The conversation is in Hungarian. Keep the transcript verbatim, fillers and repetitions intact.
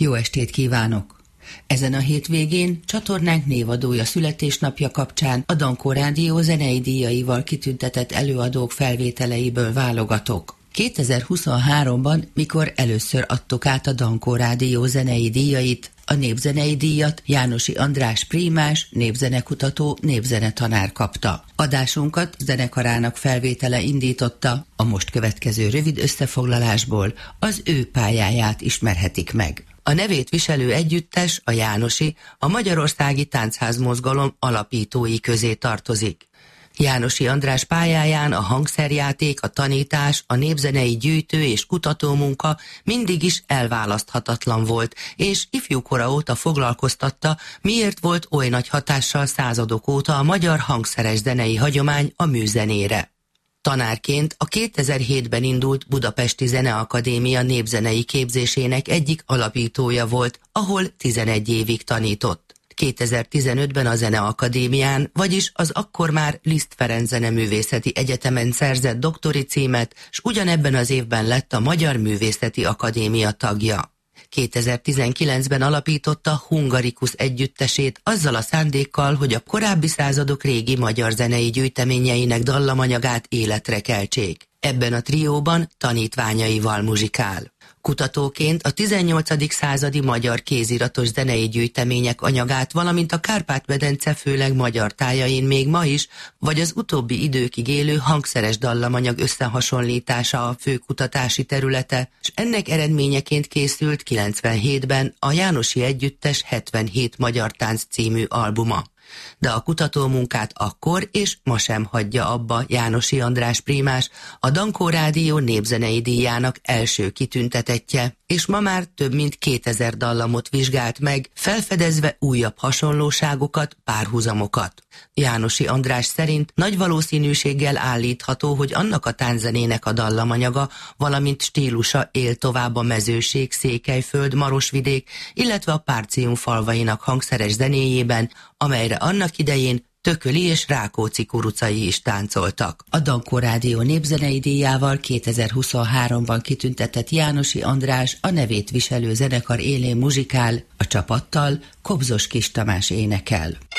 Jó estét kívánok! Ezen a hétvégén csatornánk névadója születésnapja kapcsán a Dankó Rádió zenei díjaival kitüntetett előadók felvételeiből válogatok. kétezer-huszonháromban, mikor először adtuk át a Dankó Rádió zenei díjait, a népzenei díjat Jánosi András prímás, népzenekutató, népzenetanár kapta. Adásunkat zenekarának felvétele indította, a most következő rövid összefoglalásból az ő pályáját ismerhetik meg. A nevét viselő együttes, a Jánosi, a magyarországi táncházmozgalom alapítói közé tartozik. Jánosi András pályáján a hangszerjáték, a tanítás, a népzenei gyűjtő és kutatómunka mindig is elválaszthatatlan volt, és ifjúkora óta foglalkoztatta, miért volt oly nagy hatással századok óta a magyar hangszeres zenei hagyomány a műzenére. Tanárként a kétezer-hétben indult Budapesti Zeneakadémia népzenei képzésének egyik alapítója volt, ahol tizenegy évig tanított. kétezer-tizenötben a Zeneakadémián, vagyis az akkor már Liszt Ferenc Zeneművészeti Egyetemen szerzett doktori címet, s ugyanebben az évben lett a Magyar Művészeti Akadémia tagja. kétezer-tizenkilencben alapította Hungarikus együttesét azzal a szándékkal, hogy a korábbi századok régi magyar zenei gyűjteményeinek dallamanyagát életre keltsék. Ebben a trióban tanítványaival muzsikál. Kutatóként a tizennyolcadik századi magyar kéziratos zenei gyűjtemények anyagát, valamint a Kárpát-medence főleg magyar tájain még ma is, vagy az utóbbi időkig élő hangszeres dallamanyag összehasonlítása a fő kutatási területe, és ennek eredményeként készült kilencvenhétben a Jánosi Együttes hetvenhét magyar tánc című albuma. De a kutatómunkát akkor és ma sem hagyja abba Jánosi András prímás, a Dankó Rádió népzenei díjának első kitüntetettje, és ma már több mint kétezer dallamot vizsgált meg, felfedezve újabb hasonlóságokat, párhuzamokat. Jánosi András szerint nagy valószínűséggel állítható, hogy annak a tánczenének a dallamanyaga, valamint stílusa él tovább a Mezőség, Székelyföld, Marosvidék, illetve a Párcium falvainak hangszeres zenéjében, amelyre annak idején Tököli és Rákóczi kurucai is táncoltak. A Dankó Rádió népzenei díjával kétezer-huszonháromban kitüntetett Jánosi András a nevét viselő zenekar élén muzsikál, a csapattal Kobzos Kis Tamás énekel.